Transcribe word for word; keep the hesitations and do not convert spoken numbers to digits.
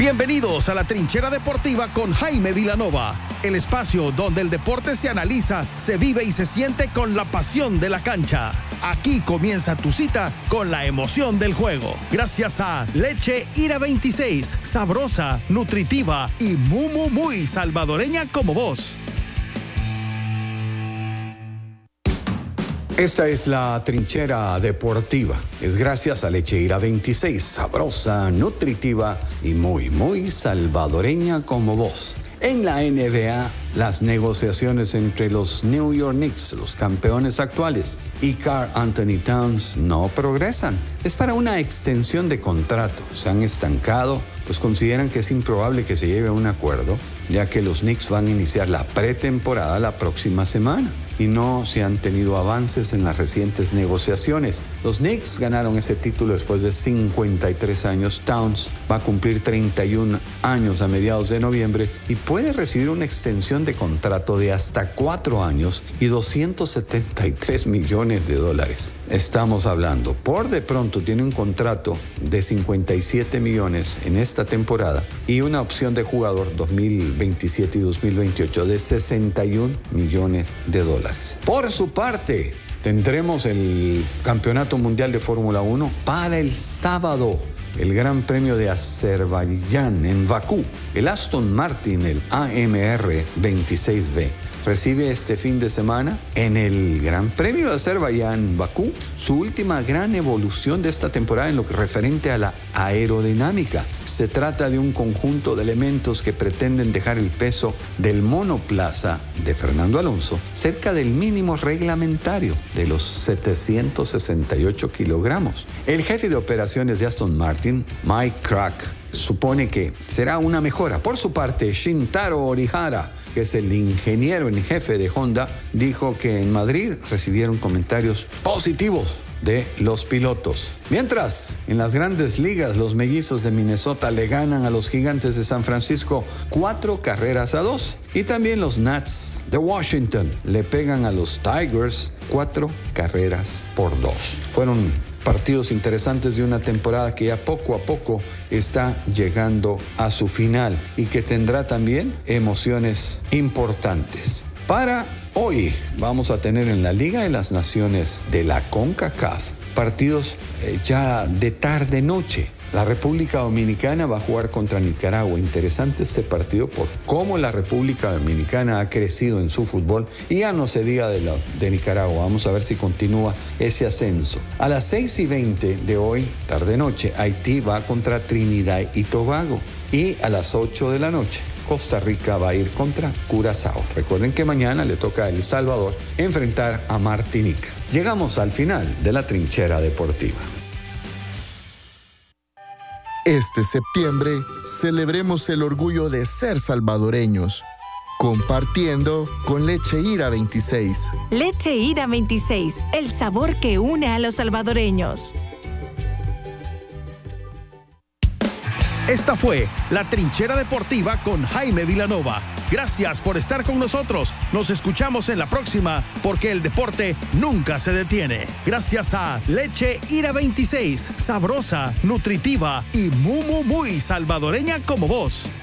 Bienvenidos a la Trinchera Deportiva con Jaime Vilanova, el espacio donde el deporte se analiza, se vive y se siente con la pasión de la cancha. Aquí comienza tu cita con la emoción del juego. Gracias a Leche Ira veintiséis, sabrosa, nutritiva y muy, muy, muy salvadoreña como vos. Esta es la Trinchera Deportiva. Es gracias a Leche Ira veintiséis, sabrosa, nutritiva y muy, muy salvadoreña como vos. En la N B A, las negociaciones entre los New York Knicks, los campeones actuales, y Karl Anthony Towns no progresan. Es para una extensión de contrato. Se han estancado, pues consideran que es improbable que se llegue a un acuerdo, ya que los Knicks van a iniciar la pretemporada la próxima semana y no se han tenido avances en las recientes negociaciones. Los Knicks ganaron ese título después de cincuenta y tres años. Towns va a cumplir treinta y un años a mediados de noviembre y puede recibir una extensión de contrato de hasta cuatro años y doscientos setenta y tres millones de dólares. Estamos hablando, por de pronto tiene un contrato de cincuenta y siete millones en esta temporada y una opción de jugador dos mil veintisiete y dos mil veintiocho de sesenta y un millones de dólares. Por su parte, tendremos el Campeonato Mundial de Fórmula uno para el sábado. El Gran Premio de Azerbaiyán en Bakú. El Aston Martin, el A M R veintiséis B, recibe este fin de semana en el Gran Premio de Azerbaiyán, Bakú, su última gran evolución de esta temporada en lo que referente a la aerodinámica. Se trata de un conjunto de elementos que pretenden dejar el peso del monoplaza de Fernando Alonso cerca del mínimo reglamentario de los setecientos sesenta y ocho kilogramos. El jefe de operaciones de Aston Martin, Mike Crack, supone que será una mejora. Por su parte, Shintaro Orihara, que es el ingeniero en jefe de Honda, dijo que en Madrid recibieron comentarios positivos de los pilotos. Mientras, en las grandes ligas, los mellizos de Minnesota le ganan a los gigantes de San Francisco cuatro carreras a dos. Y también los Nats de Washington le pegan a los Tigers cuatro carreras por dos. Fueron partidos interesantes de una temporada que ya poco a poco está llegando a su final y que tendrá también emociones importantes. Para hoy vamos a tener en la Liga de las Naciones de la CONCACAF partidos eh, ya de tarde-noche. La República Dominicana va a jugar contra Nicaragua. Interesante este partido por cómo la República Dominicana ha crecido en su fútbol. Y ya no se diga de, la, de Nicaragua. Vamos a ver si continúa ese ascenso. A las seis y veinte de hoy, tarde-noche, Haití va contra Trinidad y Tobago. Y a las ocho de la noche, Costa Rica va a ir contra Curazao. Recuerden que mañana le toca a El Salvador enfrentar a Martinica. Llegamos al final de la Trinchera Deportiva. Este septiembre, celebremos el orgullo de ser salvadoreños, compartiendo con Leche Ira veintiséis. Leche Ira veintiséis, el sabor que une a los salvadoreños. Esta fue la Trinchera Deportiva con Jaime Vilanova. Gracias por estar con nosotros. Nos escuchamos en la próxima porque el deporte nunca se detiene. Gracias a Leche Ira veintiséis, sabrosa, nutritiva y muy, muy, muy salvadoreña como vos.